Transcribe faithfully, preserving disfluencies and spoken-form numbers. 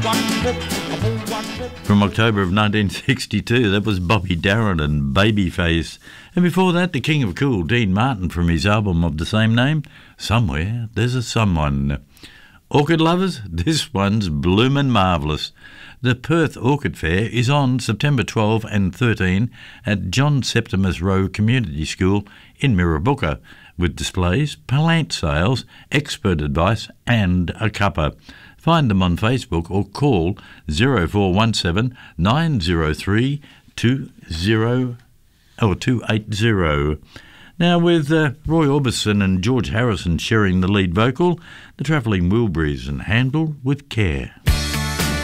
From October of nineteen sixty-two, that was Bobby Darin and Babyface. And before that, the King of Cool, Dean Martin, from his album of the same name, Somewhere There's a Someone. Orchid lovers, this one's bloomin' marvellous. The Perth Orchid Fair is on September twelfth and thirteenth at John Septimus Rowe Community School in Mirrabooka, with displays, plant sales, expert advice and a cuppa. Find them on Facebook or call zero four one seven nine zero three two zero or two eight zero. Now, with uh, Roy Orbison and George Harrison sharing the lead vocal, the Travelling Wilburys and Handle with Care.